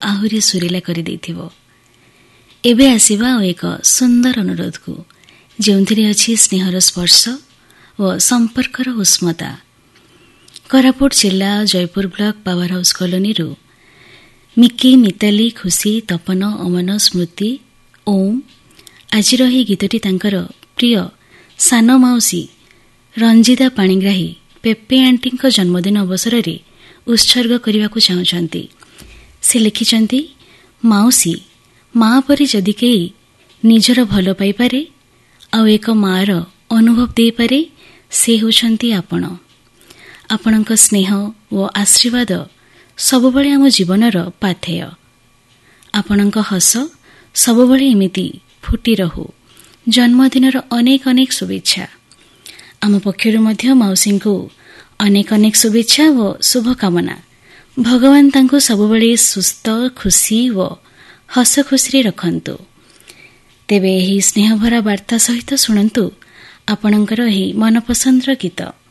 ଆହୁରି ସୁରିଲା କରିଦେଇଥିବ। ଏବେ ଆସିବା ଆଉ ଏକ ସୁନ୍ଦର ଅନୁରୋଧକୁ, ଯେଉଁଥିରେ ଅଛି ସ୍ନେହର ସ୍ପର୍ଶ ଓ ସମ୍ପର୍କର ଉଷ୍ମତା। କୋରାପୁଟ ଜିଲ୍ଲା Jaipur block power house କଲୋନୀରୁ Mickey, Mithali, ଖୁସି, ତପନ, ଅମନ, ସ୍ମୃତି, ଓମ୍ ଆଜିର ଏହି ଗୀତଟି ତାଙ୍କର ପ୍ରିୟ ସାନ ମାଉସୀ ରଞ୍ଜିତା ପାଣିଗ୍ରାହୀ ପେପେ ଆଣ୍ଟିଙ୍କ ଜନ୍ମଦିନ ଅବସରରେ ଉତ୍ସର୍ଗ କରିବାକୁ ଚାହୁଁଛନ୍ତି। ସେ ଲେଖିଛନ୍ତି, ମାଉସୀ, ମା ପରି ଯଦି କେହି ନିଜର ଭଲ ପାଇପାରେ ଆଉ ଏକ ମା'ର ଅନୁଭବ ଦେଇପାରେ, ସେ ହେଉଛନ୍ତି ଆପଣ। ଆପଣଙ୍କ ସ୍ନେହ ଓ ଆଶୀର୍ବାଦ ସବୁବେଳେ ଆମ ଜୀବନର ପାଥେୟ। ଆପଣଙ୍କ ହସ ସବୁବେଳେ ଏମିତି ଫୁଟି ରହୁ। ଜନ୍ମଦିନର ଅନେକ ଅନେକ ଶୁଭେଚ୍ଛା। ଆମ ପକ୍ଷରୁ ମଧ୍ୟ ମାଉସୀଙ୍କୁ ଅନେକ ଅନେକ ଶୁଭେଚ୍ଛା ଓ ଶୁଭକାମନା। ଭଗବାନ ତାଙ୍କୁ ସବୁବେଳେ ସୁସ୍ଥ, ଖୁସି ଓ ହସ ଖୁସିରେ ରଖନ୍ତୁ। ତେବେ ଏହି ସ୍ନେହଭରା ବାର୍ତ୍ତା ସହିତ ଶୁଣନ୍ତୁ ଆପଣଙ୍କର ଏହି ମନପସନ୍ଦର ଗୀତ।